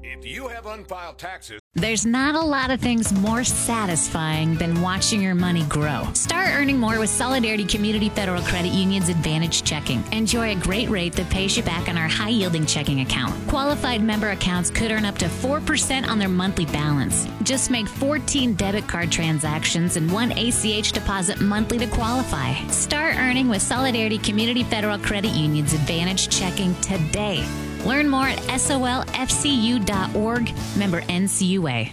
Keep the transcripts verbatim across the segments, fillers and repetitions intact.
If you have unfiled taxes, there's not a lot of things more satisfying than watching your money grow. Start earning more with Solidarity Community Federal Credit Union's Advantage Checking. Enjoy a great rate that pays you back on our high-yielding checking account. Qualified member accounts could earn up to four percent on their monthly balance. Just make fourteen debit card transactions and one A C H deposit monthly to qualify. Start earning with Solidarity Community Federal Credit Union's Advantage Checking today. Learn more at S O L F C U dot org, member N C U A.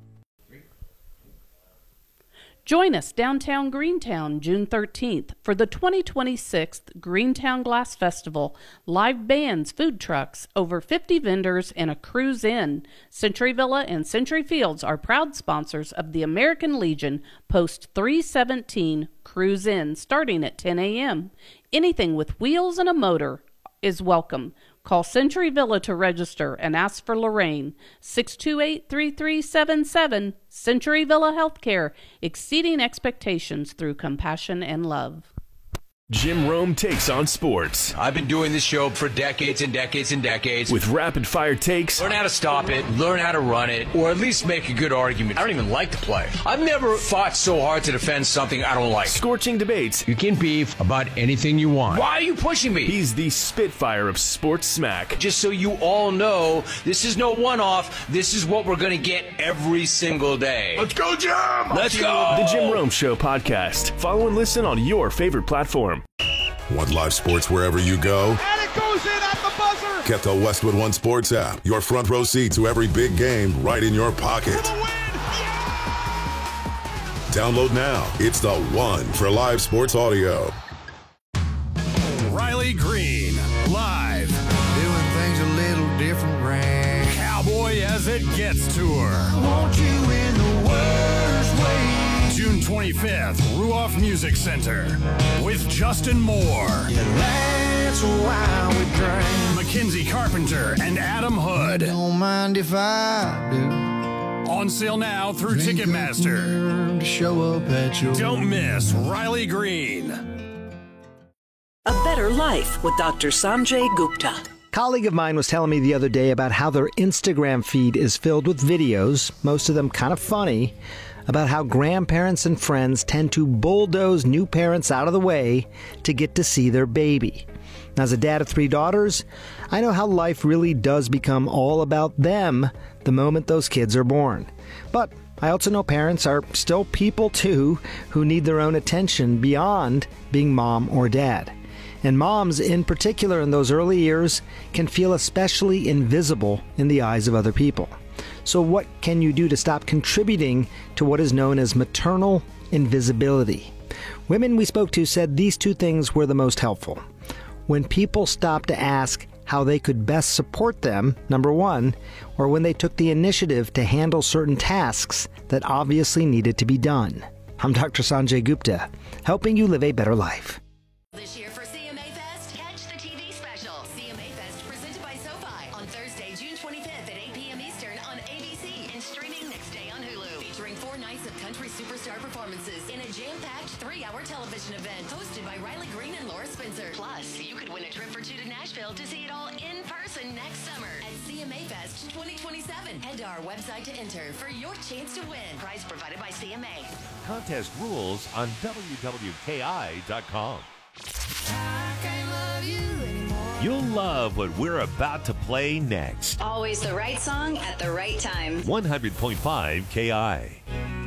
Join us downtown Greentown June thirteenth for the twenty twenty-six Greentown Glass Festival. Live bands, food trucks, over fifty vendors, and a cruise in. Century Villa and Century Fields are proud sponsors of the American Legion Post three seventeen Cruise In starting at ten a.m. Anything with wheels and a motor is welcome. Call Century Villa to register and ask for Lorraine. six two eight, three three seven seven. Century Villa Healthcare, exceeding expectations through compassion and love. Jim Rome takes on sports. I've been doing this show for decades and decades and decades. With rapid-fire takes. Learn how to stop it, learn how to run it, or at least make a good argument. I don't even like to play. I've never fought so hard to defend something I don't like. Scorching debates. You can beef about anything you want. Why are you pushing me? He's the Spitfire of sports smack. Just so you all know, this is no one-off. This is what we're going to get every single day. let's go, Jim! Let's go! The Jim Rome Show podcast. Follow and listen on your favorite platform. Want live sports wherever you go? And it goes in at the buzzer! Get the Westwood One Sports app. Your front row seat to every big game right in your pocket. For the win! Yeah! Download now. It's the one for live sports audio. Riley Green, live. Doing things a little different, Ray. Cowboy as it gets tour. I want you in the worst way. June twenty-fifth, Ruoff Music Center with Justin Moore. Yeah, that's why we drink. Mackenzie Carpenter and Adam Hood. Don't mind if I do. On sale now through Drink Ticketmaster. To show up at your Don't miss Riley Green. A Better Life with Doctor Sanjay Gupta. A colleague of mine was telling me the other day about how their Instagram feed is filled with videos, most of them kind of funny, about how grandparents and friends tend to bulldoze new parents out of the way to get to see their baby. Now, as a dad of three daughters, I know how life really does become all about them the moment those kids are born. But I also know parents are still people too who need their own attention beyond being mom or dad. And moms, in particular in those early years, can feel especially invisible in the eyes of other people. So what can you do to stop contributing to what is known as maternal invisibility? Women we spoke to said these two things were the most helpful. When people stopped to ask how they could best support them, number one, or when they took the initiative to handle certain tasks that obviously needed to be done. I'm Doctor Sanjay Gupta, helping you live a better life. This year for C M A Fest, catch the T V special. C M A Fest presented by SoFi on Thursday, June twenty-fifth at eight p.m. Eastern on A B C and streaming next day on Hulu. Featuring four nights of country superstar performances in a jam-packed three-hour television event hosted by Riley Green and Laura Spencer. Plus, you could win a trip for two to Nashville to see it all in person next summer at C M A Fest twenty twenty-seven. Head to our website to enter for your chance to win. Prize provided by C M A. Contest rules on W W K I dot com. You'll love what we're about to play next. Always the right song at the right time. one hundred point five K I.